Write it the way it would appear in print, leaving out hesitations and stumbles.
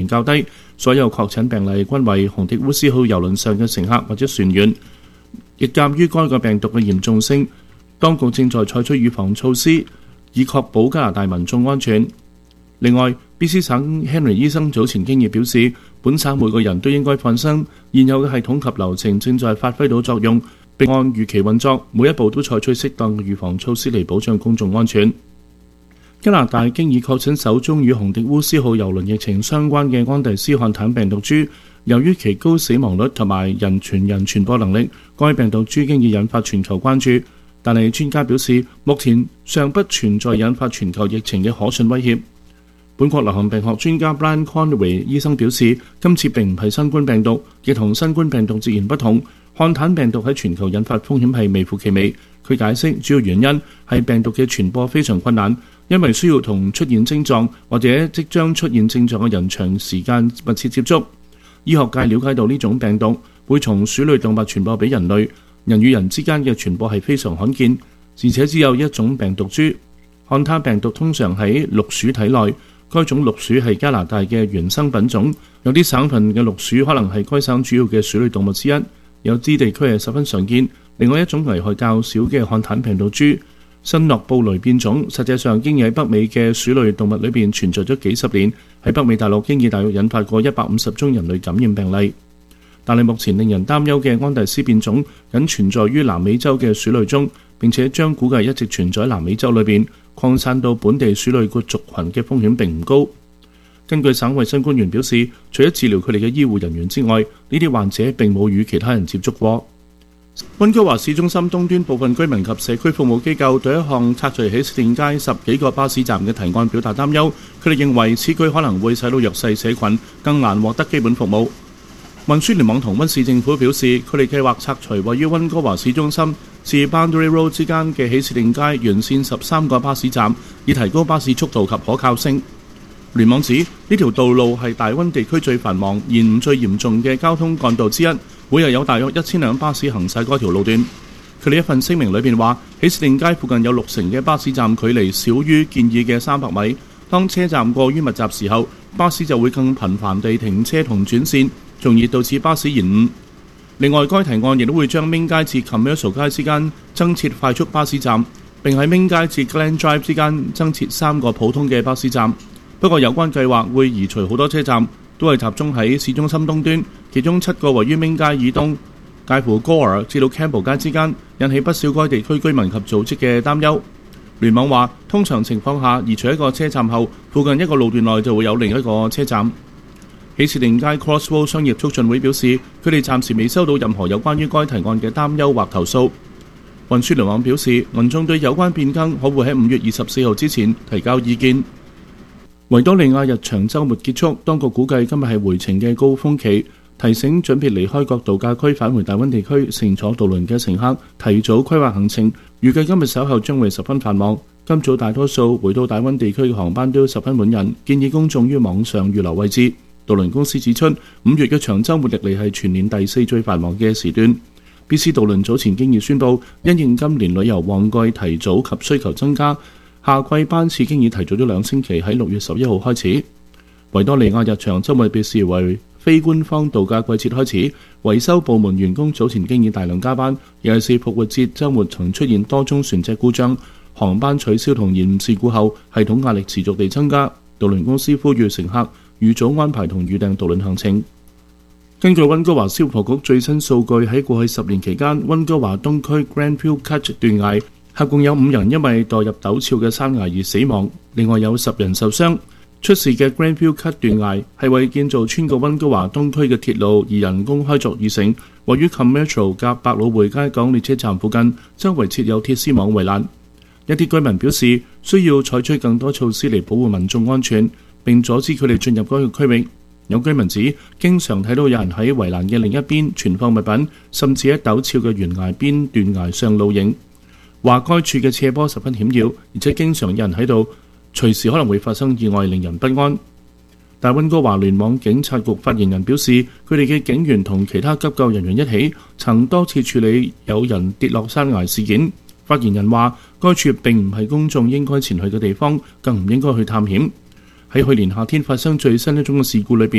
較低，所有確診病例均為紅迪烏斯號郵輪上嘅乘客或者船員。亦鑑於該個病毒嘅嚴重性，當局正在採取預防措施，以確保加拿大民眾安全。另外，BC 省 Henry 醫生早前經已表示，本省每個人都應該放心，現有嘅系統及流程正在發揮到作用，並按預期運作，每一步都採取適當嘅預防措施嚟保障公眾安全。加拿大經已確診首宗與紅迪烏斯號郵輪疫情相關嘅安第斯漢坦病毒株，由於其高死亡率同埋人傳人傳播能力，該病毒株經已引發全球關注。但係專家表示，目前尚不存在引發全球疫情嘅可信威脅。本國流行病學專家 Brian Conway 醫生表示，今次並唔係新冠病毒，亦同新冠病毒截然不同。漢坦病毒喺全球引發風險係微乎其微。佢解釋主要原因係病毒嘅傳播非常困難，因為需要同出現症狀或者即將出現症狀嘅人長時間密切接觸。醫學界了解到呢種病毒會從鼠類動物傳播俾人類，人與人之間嘅傳播係非常罕見，而且只有一種病毒株。漢坦病毒通常喺綠鼠體內。該種綠鼠係加拿大嘅原生品種，有啲省份嘅綠鼠可能係該省主要嘅鼠類動物之一，有啲地區係十分常見。另外一種危害較少嘅漢坦病毒株新諾布雷變種，實際上經已喺北美嘅鼠類動物裏邊存在咗幾十年，喺北美大陸經已大約引發過150宗人類感染病例。但係目前令人擔憂嘅安第斯變種僅存在於南美洲嘅鼠類中，並且將估計一直存在南美洲裏邊，擴散到本地鼠類個族群嘅風險並唔高。根據省衛生官員表示，除咗治療佢哋嘅醫護人員之外，呢啲患者並冇與其他人接觸過。溫哥華市中心東端部分居民及社區服務機構對一項拆除喜事甸街10幾個巴士站嘅提案表達擔憂，佢哋認為此舉可能會使到弱勢社群更難獲得基本服務。運輸聯網同溫市政府表示，佢哋計劃拆除位於溫哥華市中心至 Boundary Road 之間嘅喜事甸街沿線13個巴士站，以提高巴士速度及可靠性。聯網指呢條道路係大溫地區最繁忙、延誤最嚴重嘅交通幹道之一，每日有大約1000輛巴士行駛嗰條路段。佢哋一份聲明裏邊話，喜事甸街附近有60%嘅巴士站距離少於建議嘅300米。當車站過於密集時候，巴士就會更頻繁地停車同轉線，從而導致巴士延誤。另外，該提案亦都會將 Main 街至 Commercial 街之間增設快速巴士站，並喺 Main 街至 Glen Drive 之間增設3個普通嘅巴士站。不過，有關計劃會移除好多車站，都係集中喺市中心東端，其中7個位於 Main 街以東，介乎 Gore 至到 Campbell 街之間，引起不少該地區居民及組織嘅擔憂。聯網話，通常情況下，移除一個車站後，附近一個路段內就會有另一個車站。喜事甸街 Crossroad 商業促進會表示，佢哋暫時未收到任何有關於該提案嘅擔憂或投訴。運輸聯網表示，民眾對有關變更可會喺5月24號之前提交意見。維多利亞日長週末結束，當局估計今日係回程嘅高峰期，提醒準備離開各度假區返回大溫地區乘坐渡輪嘅乘客提早規劃行程。預計今日稍後將會十分繁忙。今早大多數回到大溫地區嘅航班都十分滿人，建議公眾於網上預留位置。渡輪公司指出，5月嘅長週末歷嚟係全年第4最繁忙嘅時段。BC 渡輪早前經已宣布，因應今年旅遊旺季提早及需求增加，夏季班次經已提早咗2星期，喺6月11號開始。維多利亞日長週末被視為非官方度假季節開始，維修部門員工早前經已大量加班，尤其是復活節週末曾出現多宗船隻故障、航班取消同延誤事故後，系統壓力持續地增加。渡輪公司呼籲乘客預早安排同預訂渡輪行程。根據溫哥華消防局最新數據，喺過去10年期間，溫哥華東區 Grandview Cut 斷崖合共有5人因為墮入陡峭嘅山崖而死亡，另外有10人受傷。出事嘅 Grandview Cut 斷崖係為建造穿過溫哥華東區嘅鐵路而人工開鑿而成，位於 Commercial 夾百老匯街港列車站附近，周圍設有鐵絲網圍欄。一啲居民表示需要採取更多措施嚟保護民眾安全，並阻止佢哋進入嗰個區域。有居民指，經常睇到有人喺圍欄嘅另一邊存放物品，甚至喺陡峭嘅懸崖邊斷崖上露營。話該處嘅斜坡十分險要，而且經常有人喺度，隨時可能會發生意外，令人不安。但溫哥華聯網警察局發言人表示，佢哋嘅警員同其他急救人員一起，曾多次處理有人跌落山崖事件。發言人話，該處並唔係公眾應該前去嘅地方，更唔應該去探險。 喺去年夏天發生最新一宗嘅事故裏邊，